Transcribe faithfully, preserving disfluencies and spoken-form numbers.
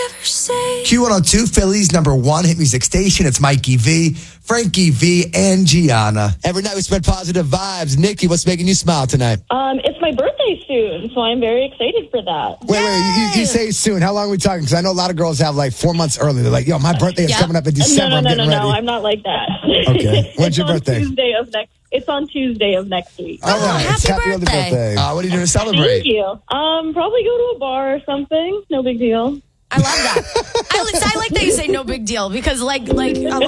Q one oh two, Philly's number one hit music station. It's Mikey V, Frankie V, and Gianna. Every night we spread positive vibes. Nikki, what's making you smile tonight? Um, it's my birthday soon, so I'm very excited for that. Wait, wait, you, you say soon. How long are we talking? Because I know a lot of girls have like four months early. They're like, yo, my birthday is Yep. coming up in No, December. no, I'm no, getting no, ready. no. I'm not like that. Okay. When's It's your on birthday? Tuesday of next. It's on Tuesday of next week. All right. happy Happy early birthday. birthday. Uh, what are you doing to Thank celebrate? you. Um, probably go to a bar or something. No big deal. I love that. I like, I like that you say no big deal because, like, like a lot